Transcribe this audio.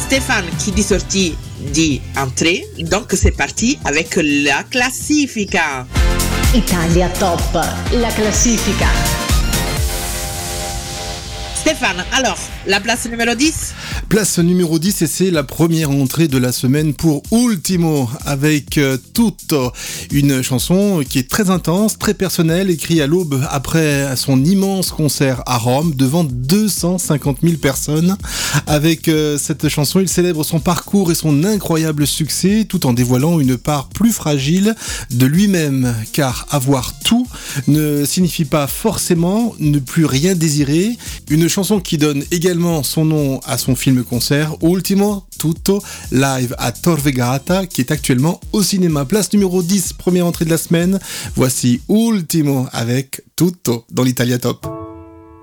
Stéphane qui dit sortie dit entrée. Donc c'est parti avec la classifica. Italia Top, la classifica. Stéphane, alors, la place numéro 10 ? Place numéro 10 et c'est la première entrée de la semaine pour Ultimo avec Tutto, une chanson qui est très intense, très personnelle, écrite à l'aube après son immense concert à Rome devant 250 000 personnes. Avec cette chanson, il célèbre son parcours et son incroyable succès tout en dévoilant une part plus fragile de lui-même, car avoir tout ne signifie pas forcément ne plus rien désirer. Une chanson qui donne également son nom à son film-concert Ultimo Tutto live à Tor Vergata qui est actuellement au cinéma. Place numéro 10, première entrée de la semaine. Voici Ultimo avec Tutto dans l'Italia Top.